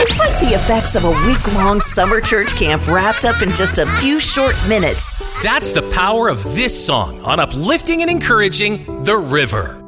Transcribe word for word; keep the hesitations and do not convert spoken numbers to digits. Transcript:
It's like the effects of a week-long summer church camp wrapped up in just a few short minutes. That's the power of this song on uplifting and encouraging The River.